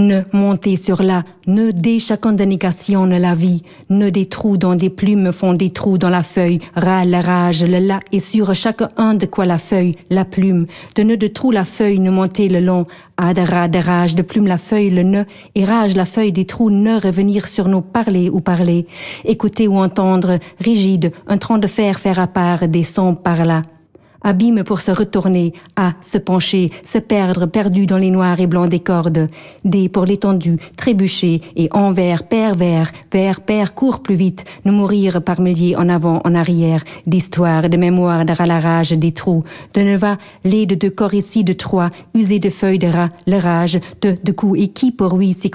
Ne montez sur la, ne des chacun de négation la vie, ne des trous dans des plumes font des trous dans la feuille, râle la rage, le la et sur chaque un de quoi la feuille, la plume, de ne de trou la feuille ne montez le long, à de rage, de plume la feuille le ne, et rage la feuille des trous ne revenir sur nos parler ou parler, écouter ou entendre, rigide, un tronc de fer faire à part des sons par là. Abîme pour se retourner, à se pencher, se perdre, perdu dans les noirs et blancs des cordes. D pour l'étendue, trébucher, et envers, pervers, vers, père, court plus vite, nous mourir par milliers en avant, en arrière, d'histoire, de mémoire, de rage, des trous, de ne va, les de deux corps ici de trois, usés de feuilles de rat, le rage, de coups et qui pour oui, c'est